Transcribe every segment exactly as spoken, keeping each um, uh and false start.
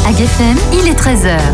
A G F M, il est treize heures.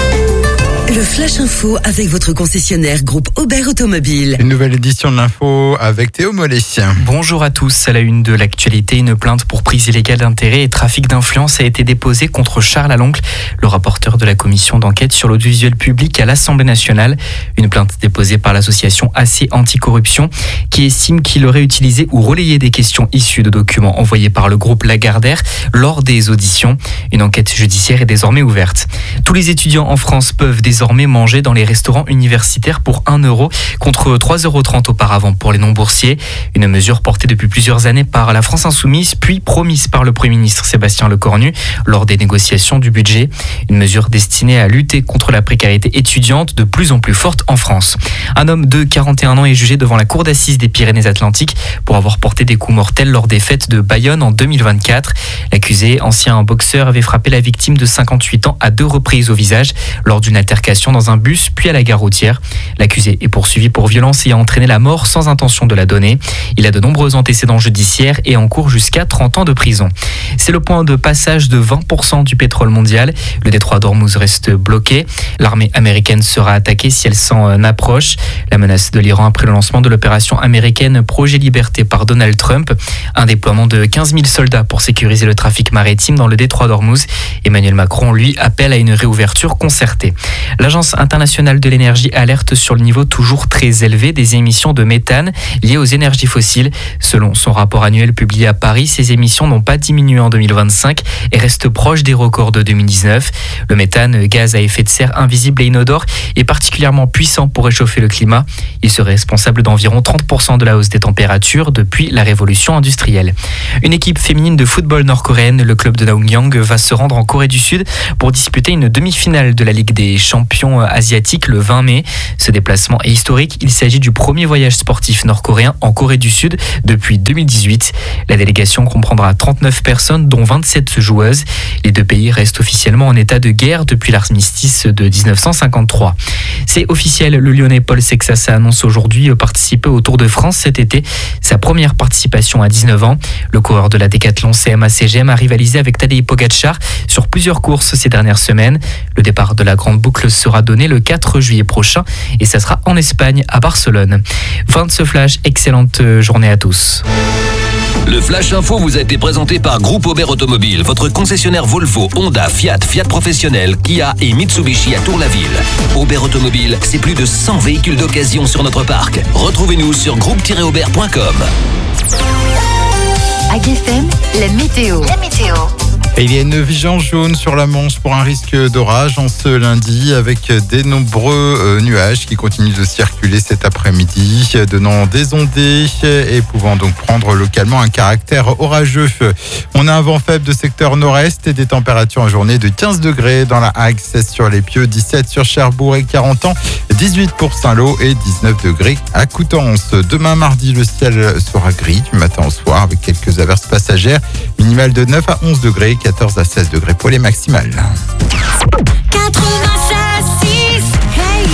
Le Flash Info avec votre concessionnaire groupe Aubert Automobile. Une nouvelle édition de l'info avec Théo Mollet. Bonjour à tous. À la une de l'actualité, une plainte pour prise illégale d'intérêt et trafic d'influence a été déposée contre Charles Aloncle, le rapporteur de la commission d'enquête sur l'audiovisuel public à l'Assemblée nationale. Une plainte déposée par l'association A C Anticorruption qui estime qu'il aurait utilisé ou relayé des questions issues de documents envoyés par le groupe Lagardère lors des auditions. Une enquête judiciaire est désormais ouverte. Tous les étudiants en France peuvent désormais manger dans les restaurants universitaires pour un euro contre trois euros trente auparavant pour les non-boursiers. Une mesure portée depuis plusieurs années par la France Insoumise, puis promise par le Premier ministre Sébastien Lecornu lors des négociations du budget. Une mesure destinée à lutter contre la précarité étudiante de plus en plus forte en France. Un homme de quarante et un ans est jugé devant la cour d'assises des Pyrénées-Atlantiques pour avoir porté des coups mortels lors des fêtes de Bayonne en deux mille vingt-quatre. L'accusé, ancien boxeur, avait frappé la victime de cinquante-huit ans à deux reprises au visage lors d'une altercation dans un bus puis à la gare routière. L'accusé est poursuivi pour violence ayant entraîné la mort sans intention de la donner. Il a de nombreux antécédents judiciaires et encourt jusqu'à trente ans de prison. C'est le point de passage de vingt pour cent du pétrole mondial. Le détroit d'Ormuz reste bloqué. L'armée américaine sera attaquée si elle s'en approche. La menace de l'Iran après le lancement de l'opération américaine Projet Liberté par Donald Trump. Un déploiement de quinze mille soldats pour sécuriser le trafic maritime dans le détroit d'Ormuz. Emmanuel Macron, lui, appelle à une réouverture concertée. L'Agence internationale de l'énergie alerte sur le niveau toujours très élevé des émissions de méthane liées aux énergies fossiles. Selon son rapport annuel publié à Paris, ces émissions n'ont pas diminué en deux mille vingt-cinq et restent proches des records de deux mille dix-neuf. Le méthane, gaz à effet de serre invisible et inodore, est particulièrement puissant pour réchauffer le climat. Il serait responsable d'environ trente pour cent de la hausse des températures depuis la révolution industrielle. Une équipe féminine de football nord-coréenne, le club de Naongyang, va se rendre en Corée du Sud pour disputer une demi-finale de la Ligue des Champions asiatique le vingt mai. Ce déplacement est historique. Il s'agit du premier voyage sportif nord-coréen en Corée du Sud depuis deux mille dix-huit. La délégation comprendra trente-neuf personnes, dont vingt-sept joueuses. Les deux pays restent officiellement en état de guerre depuis l'armistice de dix-neuf cent cinquante-trois. C'est officiel, le Lyonnais Paul Sexas annonce aujourd'hui participer au Tour de France cet été. Sa première participation à dix-neuf ans. Le coureur de la Décathlon C M A C G M a rivalisé avec Tadej Pogacar sur plusieurs courses ces dernières semaines. Le départ de la Grande Boucle sera donné le quatre juillet prochain et ça sera en Espagne, à Barcelone. Fin de ce flash, excellente journée à tous. Le Flash Info vous a été présenté par Groupe Aubert Automobile, votre concessionnaire Volvo, Honda, Fiat, Fiat Professionnel, Kia et Mitsubishi à Tour-la-Ville. Aubert Automobile, c'est plus de cent véhicules d'occasion sur notre parc. Retrouvez-nous sur groupe tiret aubert point com. A G F M, la météo. La météo. Et il y a une vigilance jaune sur la Manche pour un risque d'orage en ce lundi avec des nombreux nuages qui continuent de circuler cet après-midi, donnant des ondées et pouvant donc prendre localement un caractère orageux. On a un vent faible de secteur nord-est et des températures en journée de quinze degrés dans la Hague, seize sur les Pieux, dix-sept sur Cherbourg et quarante ans, dix-huit pour Saint-Lô et dix-neuf degrés à Coutances. Demain mardi, le ciel sera gris du matin au soir avec quelques averses passagères, minimale de neuf à onze degrés, quatorze à seize degrés pour les maximales. quatre-vingt-seize six, hey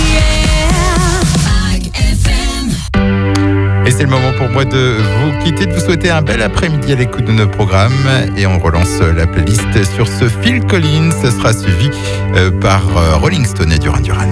yeah. Et c'est le moment pour moi de vous quitter, de vous souhaiter un bel après-midi à l'écoute de nos programmes. Et on relance la playlist sur ce Phil Collins. Ce sera suivi par Rolling Stone et Duran Duran.